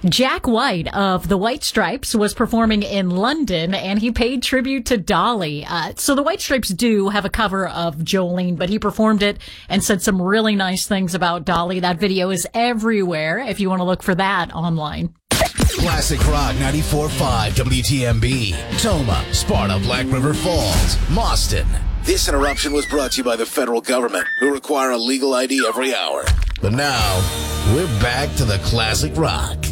Jack White of the White Stripes was performing in London, and he paid tribute to Dolly. So the White Stripes do have a cover of Jolene, but he performed it and said some really nice things about Dolly. That video is everywhere if you want to look for that online. Classic Rock 94.5 WTMB. Toma, Sparta, Black River Falls, Mauston. This interruption was brought to you by the federal government, who require a legal ID every hour. But now, we're back to the Classic Rock.